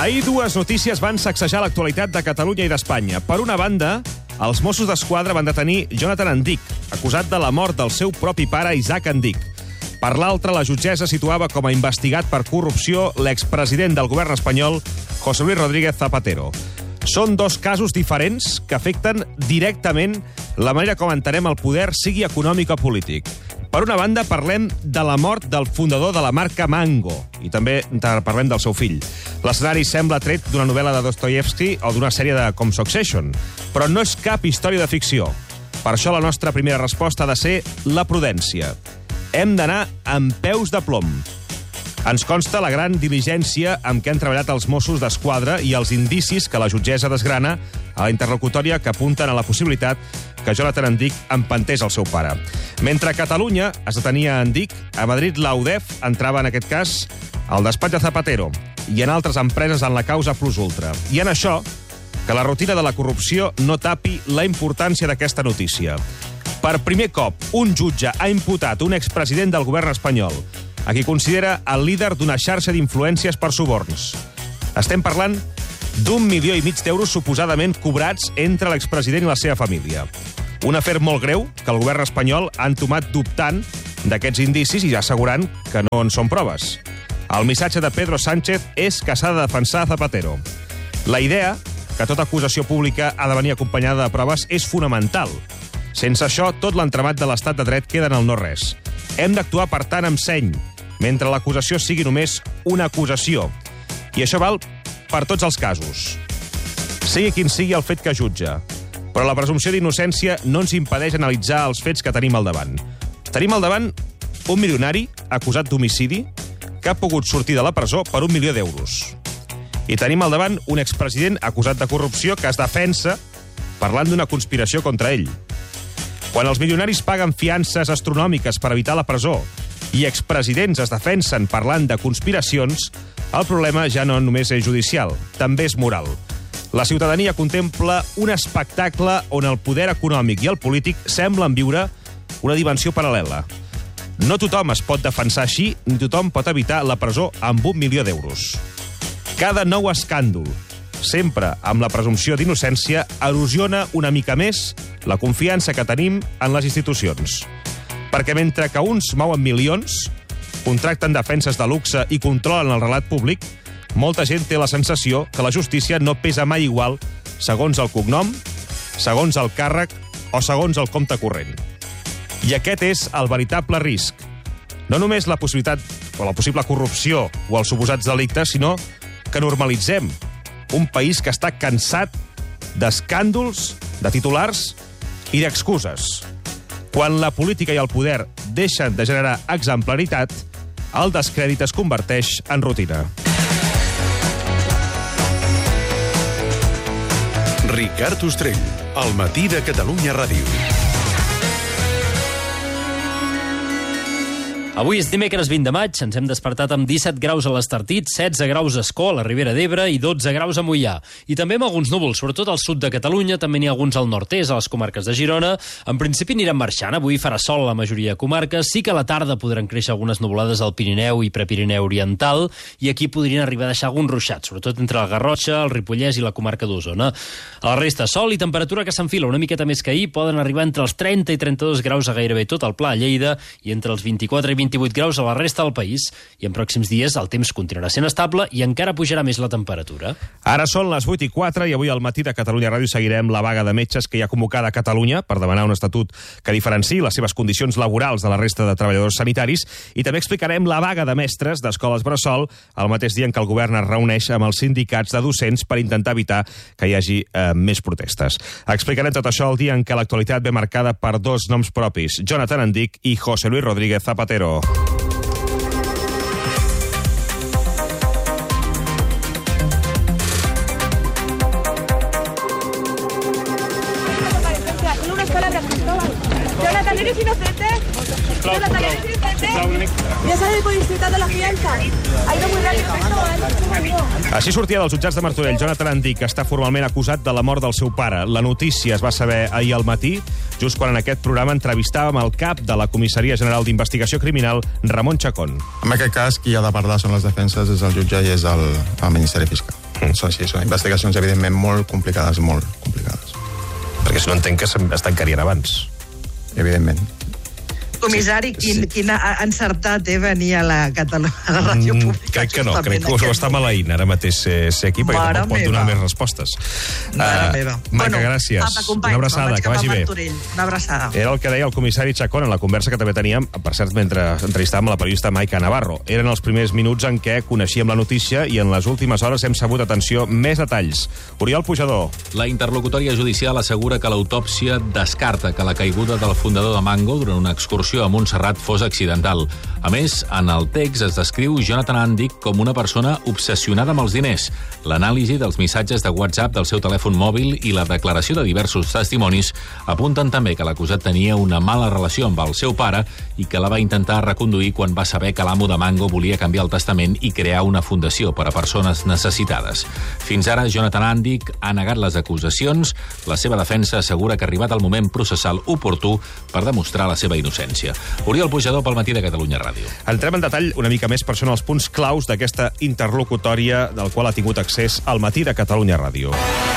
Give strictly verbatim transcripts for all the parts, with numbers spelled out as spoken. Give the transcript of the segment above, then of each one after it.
Ahir dues notícies van sacsejar l'actualitat de Catalunya i d'Espanya. Per una banda, els Mossos d'Esquadra van detenir Jonathan Endic, acusat de la mort del seu propi pare, Isaac Endic. Per l'altra, la jutgessa situava com a investigat per corrupció l'expresident del govern espanyol, José Luis Rodríguez Zapatero. Són dos casos diferents que afecten directament la manera com entenem el poder, sigui econòmic o polític. Per una banda, parlem de la mort del fundador de la marca Mango i també parlem del seu fill. L'escenari sembla tret d'una novel·la de Dostoyevsky o d'una sèrie de com Succession, però no és cap història de ficció. Per això la nostra primera resposta ha de ser la prudència. Hem d'anar amb peus de plom. Ens consta la gran diligència amb què han treballat els Mossos d'Esquadra i els indicis que la jutgessa desgrana a la interlocutòria que apunten a la possibilitat que Jonathan Endic empantés el seu pare. Mentre a Catalunya es detenia Endic, a Madrid la U D E F entrava en aquest cas al despatx de Zapatero i en altres empreses en la causa Plus Ultra. I en això, que la rutina de la corrupció no tapi la importància d'aquesta notícia. Per primer cop, un jutge ha imputat un expresident del govern espanyol, a qui considera el líder d'una xarxa d'influències per suborns. Estem parlant d'un milió i mig d'euros suposadament cobrats entre l'expresident i la seva família. Un afer molt greu que el govern espanyol ha entomat dubtant d'aquests indicis i assegurant que no en són proves. El missatge de Pedro Sánchez és que s'ha de defensar Zapatero. La idea, que tota acusació pública ha de venir acompanyada de proves, és fonamental. Sense això, tot l'entramat de l'estat de dret queda en el no-res. Hem d'actuar, per tant, amb seny, mentre l'acusació sigui només una acusació. I això val per tots els casos. Sigui quin sigui el fet que jutja. Però la presumpció d'innocència no ens impedeix analitzar els fets que tenim al davant. Tenim al davant un milionari acusat d'homicidi que ha pogut sortir de la presó per un milió d'euros. I tenim al davant un expresident acusat de corrupció que es defensa parlant d'una conspiració contra ell. Quan els milionaris paguen fiances astronòmiques per evitar la presó i expresidents es defensen parlant de conspiracions, el problema ja no només és judicial, també és moral. La ciutadania contempla un espectacle on el poder econòmic i el polític semblen viure una dimensió paral·lela. No tothom es pot defensar així, ni tothom pot evitar la presó amb un milió d'euros. Cada nou escàndol, sempre amb la presumpció d'innocència, erosiona una mica més la confiança que tenim en les institucions. Perquè mentre que uns mouen milions, contracten defenses de luxe i controlen el relat públic, molta gent té la sensació que la justícia no pesa mai igual segons el cognom, segons el càrrec o segons el compte corrent. I aquest és el veritable risc. No només la possibilitat o la possible corrupció o els suposats delictes, sinó que normalitzem un país que està cansat d'escàndols, de titulars i d'excuses. Quan la política i el poder deixen de generar exemplaritat, el descrèdit es converteix en rutina. Ricard Ostrell, al matí de Catalunya Ràdio. Avui és dimecres vint de maig, ens hem despertat amb disset graus a l'Estartit, setze graus a Ascó, a la Ribera d'Ebre i dotze graus a Moià. I també amb alguns núvols, sobretot al sud de Catalunya, també n'hi ha alguns al nord-est, a les comarques de Girona. En principi aniran marxant, avui farà sol a la majoria de comarques, sí que a la tarda podran créixer algunes nuvolades al Pirineu i Prepirineu Oriental, i aquí podrien arribar a deixar alguns ruixats, sobretot entre la Garrotxa, el Ripollès i la comarca d'Osona. A la resta, sol i temperatura que s'enfila una miqueta més que ahir, poden arribar entre els trenta i trenta-dos graus a gairebé tot el Pla a Lleida i entre els vint-i-quatre i vint-i-vuit graus a la resta del país, i en pròxims dies el temps continuarà sent estable i encara pujarà més la temperatura. Ara són les vuit i quatre i avui al matí de Catalunya Ràdio seguirem la vaga de metges que hi ha convocada a Catalunya per demanar un estatut que diferenciï les seves condicions laborals de la resta de treballadors sanitaris, i també explicarem la vaga de mestres d'escoles bressol el mateix dia en què el govern es reuneix amb els sindicats de docents per intentar evitar que hi hagi eh, més protestes. Explicarem tot això el dia en què l'actualitat ve marcada per dos noms propis, Jonathan Endic i José Luis Rodríguez Zapatero. Jonathan, ¿eres inocente? Jonathan, ¿eres inocente? ¿Ya sabes por disfrutar de la fianza? Ha ido muy rápido esto, Així sortia dels jutjats de Martorell Jonathan Endic, que està formalment acusat de la mort del seu pare. La notícia es va saber ahir al matí, just quan en aquest programa entrevistàvem el cap de la Comissaria General d'Investigació Criminal, Ramon Chacón. En aquest cas, qui ha de parlar són les defenses, és el jutge i és el, el Ministeri Fiscal. Són, sí, són investigacions, evidentment, molt complicades, molt complicades. Perquè si no entenc que es tancarien abans. Evidentment. Comissari, quin, sí. quin encertat eh, venir a la, Catalu a la ràdio pública. Mm, crec que no, crec que us ho està maleint ara mateix ser, ser aquí, perquè Mare tampoc pot donar més respostes. Mare uh, meva. Maica, bueno, gràcies. Apa, company, una abraçada, que vagi bé. Una abraçada. Era el que deia el comissari Chacón en la conversa que també teníem, per cert, mentre entrevistàvem la periodista Maica Navarro. Eren els primers minuts en què coneixíem la notícia i en les últimes hores hem sabut, atenció, més detalls. Oriol Pujador. La interlocutòria judicial assegura que l'autòpsia descarta que la caiguda del fundador de Mango durant una excursió a Montserrat fos accidental. A més, en el text es descriu Jonathan Andic com una persona obsessionada amb els diners. L'anàlisi dels missatges de WhatsApp del seu telèfon mòbil i la declaració de diversos testimonis apunten també que l'acusat tenia una mala relació amb el seu pare i que la va intentar reconduir quan va saber que l'amo de Mango volia canviar el testament i crear una fundació per a persones necessitades. Fins ara, Jonathan Andic ha negat les acusacions. La seva defensa assegura que ha arribat el moment processal oportú per demostrar la seva innocència. Oriol Pujador pel Matí de Catalunya Ràdio. Entrem en detall una mica més per són els punts claus d'aquesta interlocutòria del qual ha tingut accés al Matí de Catalunya Ràdio.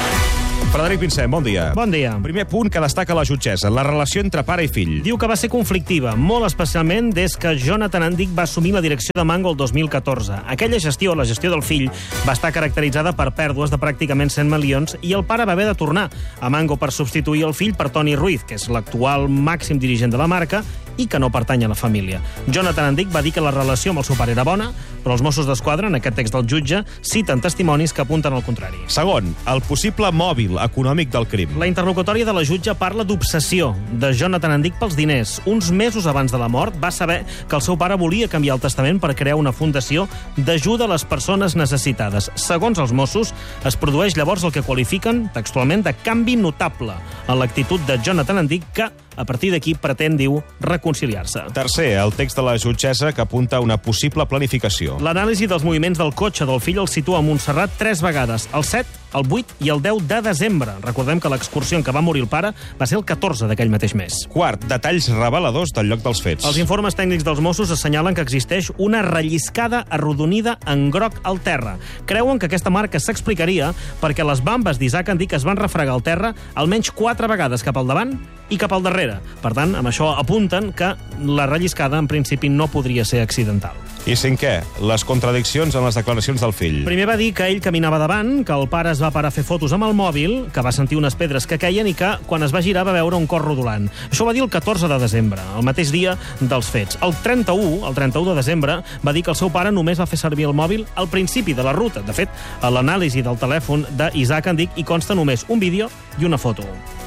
Frederic Pinsem, bon dia. Bon dia. Primer punt que destaca la jutgessa, la relació entre pare i fill. Diu que va ser conflictiva, molt especialment des que Jonathan Andic va assumir la direcció de Mango el dos mil catorze. Aquella gestió, la gestió del fill, va estar caracteritzada per pèrdues de pràcticament cent milions i el pare va haver de tornar a Mango per substituir el fill per Toni Ruiz, que és l'actual màxim dirigent de la marca i que no pertany a la família. Jonathan Andic va dir que la relació amb el seu pare era bona, però els Mossos d'Esquadra, en aquest text del jutge, citen testimonis que apunten al contrari. Segon, el possible mòbil econòmic del crim. La interlocutòria de la jutge parla d'obsessió de Jonathan Andic pels diners. Uns mesos abans de la mort va saber que el seu pare volia canviar el testament per crear una fundació d'ajuda a les persones necessitades. Segons els Mossos, es produeix llavors el que qualifiquen textualment de canvi notable en l'actitud de Jonathan Andic que, a partir d'aquí, pretén, diu, reconciliar-se. Tercer, el text de la jutgessa que apunta a una possible planificació. L'anàlisi dels moviments del cotxe del fill el situa a Montserrat tres vegades, el set, el vuit i el deu de desembre. Recordem que l'excursió en què va morir el pare va ser el catorze d'aquell mateix mes. Quart, detalls reveladors del lloc dels fets. Els informes tècnics dels Mossos assenyalen que existeix una relliscada arrodonida en groc al terra. Creuen que aquesta marca s'explicaria perquè les bambes d'Isaac Andic es van refregar al terra almenys quatre vegades cap al davant i cap al darrere. Per tant, amb això apunten que la relliscada en principi no podria ser accidental. I cinquè, les contradiccions en les declaracions del fill. Primer va dir que ell caminava davant, que el pare es va parar a fer fotos amb el mòbil, que va sentir unes pedres que queien i que, quan es va girar, va veure un cos rodolant. Això va dir el catorze de desembre, el mateix dia dels fets. El trenta-u, el trenta-u de desembre, va dir que el seu pare només va fer servir el mòbil al principi de la ruta. De fet, a l'anàlisi del telèfon d'Isaac Andic hi consta només un vídeo i una foto.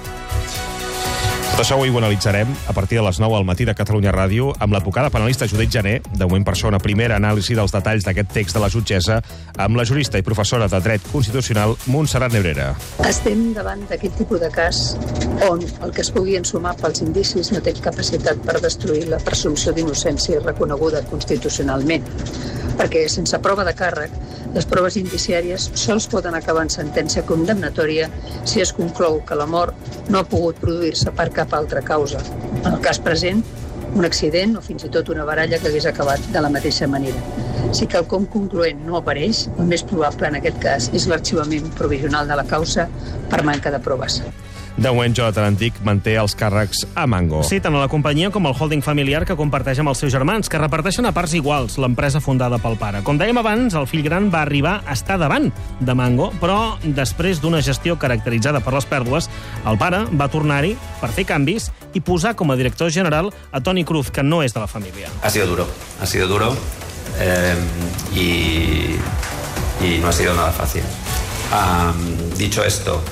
Tot això avui ho analitzarem a partir de les nou al Matí de Catalunya Ràdio amb l'advocada penalista Judit Jané, de moment per això una primera anàlisi dels detalls d'aquest text de la jutgessa, amb la jurista i professora de Dret Constitucional Montserrat Nebrera. Estem davant d'aquest tipus de cas on el que es pugui ensumar pels indicis no té capacitat per destruir la presumpció d'innocència reconeguda constitucionalment, perquè sense prova de càrrec les proves indiciàries sols poden acabar en sentència condemnatòria si es conclou que la mort no ha pogut produir-se per cap altra causa. En el cas present, un accident o fins i tot una baralla que hagués acabat de la mateixa manera. Si quelcom concloent no apareix, el més probable en aquest cas és l'arxivament provisional de la causa per manca de proves. De moment, Jonathan Andic manté els càrrecs a Mango. Sí, tant a la companyia com al holding familiar que comparteix amb els seus germans, que reparteixen a parts iguals l'empresa fundada pel pare. Com dèiem abans, el fill gran va arribar a estar davant de Mango, però després d'una gestió caracteritzada per les pèrdues, el pare va tornar-hi per fer canvis i posar com a director general a Toni Cruz, que no és de la família. Ha sido duro, ha sido duro eh, y, y no ha sido nada fácil. Um, dicho esto,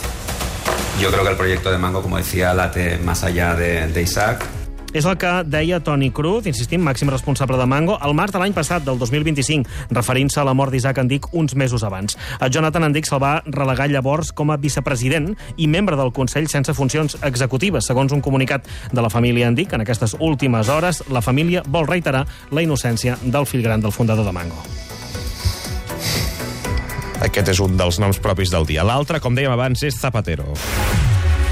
yo creo que el proyecto de Mango, como decía, late más allá de, de Isaac. És el que deia Toni Cruz, insistim, màxim responsable de Mango, al març de l'any passat, del dos mil vint-i-cinc, referint-se a la mort d'Isaac Andic uns mesos abans. A Jonathan Andic se'l va relegar llavors com a vicepresident i membre del Consell sense funcions executives. Segons un comunicat de la família Andic, en aquestes últimes hores, la família vol reiterar la innocència del fill gran del fundador de Mango. Aquest és un dels noms propis del dia. L'altre, com dèiem abans, és Zapatero.